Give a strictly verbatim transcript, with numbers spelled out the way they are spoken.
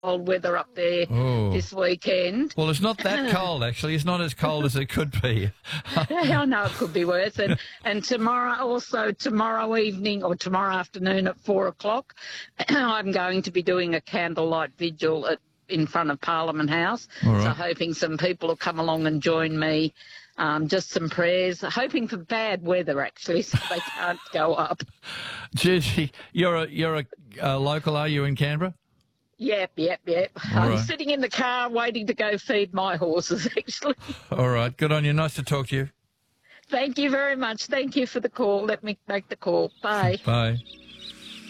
cold weather up there Oh. this weekend. Well, it's not that cold, actually. It's not as cold as it could be. I know it could be worse. And, and tomorrow, also tomorrow evening or tomorrow afternoon at four o'clock, I'm going to be doing a candlelight vigil at, in front of Parliament House. All right. So hoping some people will come along and join me. Um, just some prayers, hoping for bad weather, actually, so they can't go up. Gigi, you're a, you're a uh, local, are you, in Canberra? Yep, yep, yep. All I'm right. sitting in the car waiting to go feed my horses, actually. All right. Good on you. Nice to talk to you. Thank you very much. Thank you for the call. Let me make the call. Bye. Bye.